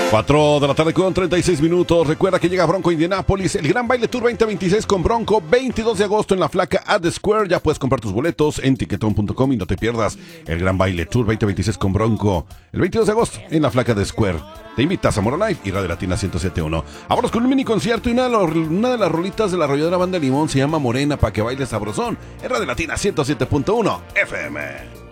4 de la tarde con 36 minutos. Recuerda que llega Bronco Indianápolis, el Gran Baile Tour 2026 con Bronco, 22 de agosto en la Flaca at the Square. Ya puedes comprar tus boletos en tiquetón.com y no te pierdas el Gran Baile Tour 2026 con Bronco, el 22 de agosto en la Flaca at the Square. Te invita a Zamora Live y Radio Latina 107.1. Vámonos con un mini concierto y una de las rolitas de la arrolladora Banda Limón se llama Morena, para que bailes sabrosón en Radio Latina 107.1 FM.